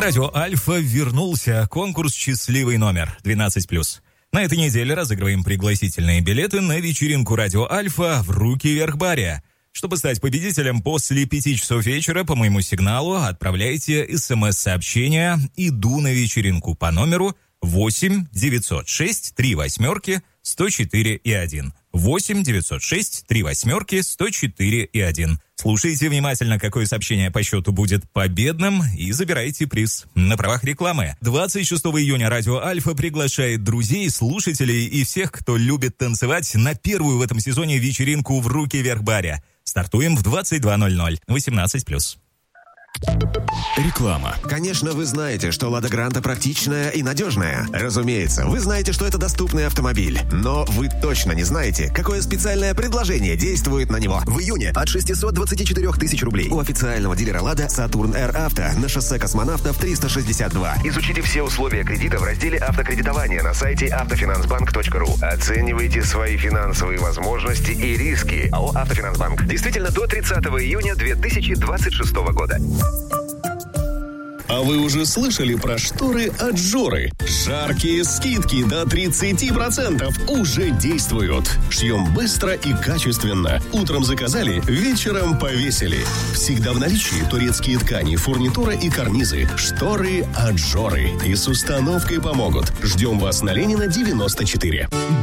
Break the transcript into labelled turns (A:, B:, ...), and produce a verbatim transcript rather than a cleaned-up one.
A: радио Альфа вернулся конкурс «Счастливый номер» двенадцать плюс. На этой неделе разыгрываем пригласительные билеты на вечеринку радио Альфа в «Руки вверх баре». Чтобы стать победителем, после пяти часов вечера по моему сигналу отправляйте смс-сообщение «Иду на вечеринку» по номеру восемь девятьсот шесть три восьмерки сто четыре и один. восемь девятьсот шесть три восьмерки сто четыре и один. Слушайте внимательно, какое сообщение по счету будет победным, и забирайте приз на правах рекламы. двадцать шестого июня радио Альфа приглашает друзей, слушателей и всех, кто любит танцевать, на первую в этом сезоне вечеринку в «Руки вверх баре». Стартуем в двадцать два ноль ноль. восемнадцать плюс.
B: Реклама.
C: Конечно, вы знаете, что «Лада Гранта» практичная и надежная. Разумеется, вы знаете, что это доступный автомобиль. Но вы точно не знаете, какое специальное предложение действует на него. В июне от шестисот двадцати четырёх тысяч рублей у официального дилера «Лада» «Сатурн Р Авто» на шоссе Космонавтов триста шестьдесят два. Изучите все условия кредита в разделе «Автокредитование» на сайте автофинансбанк точка ру. Оценивайте свои финансовые возможности и риски. АО «Автофинансбанк». Действительно, до тридцатого июня две тысячи двадцать шестого года.
B: А вы уже слышали про шторы от Жоры? Жаркие скидки до тридцати процентов уже действуют. Шьем быстро и качественно. Утром заказали, вечером повесили. Всегда в наличии турецкие ткани, фурнитура и карнизы. Шторы от Жоры. И с установкой помогут. Ждем вас на Ленина девяносто четыре.